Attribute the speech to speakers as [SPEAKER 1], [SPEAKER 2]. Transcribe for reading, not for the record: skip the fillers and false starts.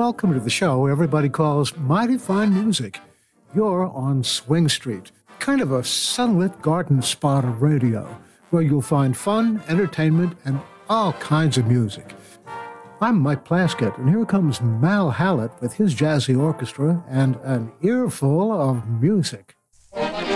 [SPEAKER 1] welcome to the show everybody calls Mighty Fine Music. You're on Swing Street, kind of a sunlit garden spot of radio, where you'll find fun, entertainment, and all kinds of music. I'm Mike Plaskett, and here comes Mal Hallett with his jazzy orchestra and an earful of music.